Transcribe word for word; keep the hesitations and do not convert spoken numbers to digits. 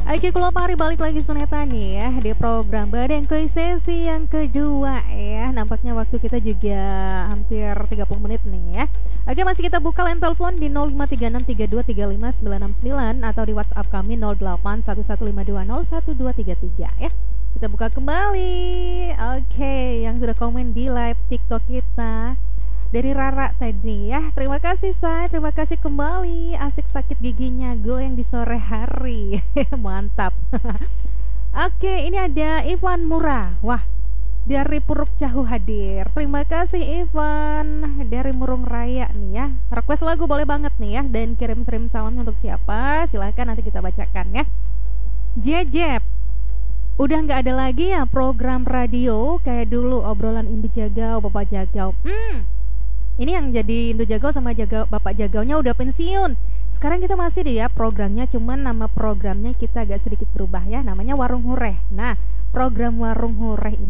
Oke, kalau mari balik lagi Suneta nih ya di program Badengkuy sesi yang kedua ya. Nampaknya waktu kita juga hampir tiga puluh menit nih ya. Oke, masih kita buka line telepon di nol lima tiga enam tiga dua tiga lima sembilan enam sembilan atau di WhatsApp kami nol delapan satu satu lima dua nol satu dua tiga tiga ya. Kita buka kembali. Oke, yang sudah komen di live TikTok kita dari Rara tadi ya. Terima kasih Say, terima kasih kembali. Asik sakit giginya goyang di sore hari. Mantap. Oke, ini ada Ivan Murah. Wah, dari Puruk Cahu hadir. Terima kasih Ivan dari Murung Raya nih ya. Request lagu boleh banget nih ya. Dan kirim-kirim salamnya untuk siapa? Silahkan nanti kita bacakan ya. Jejep, udah nggak ada lagi ya program radio kayak dulu obrolan Indu Jagau, Bapak Jagau. Hmm. Ini yang jadi Indo Jagau sama Jagau, Bapak Jagaunya udah pensiun. Sekarang kita masih deh ya programnya, cuman nama programnya kita agak sedikit berubah ya. Namanya Warung Hureh. Nah, program Warung Hureh ini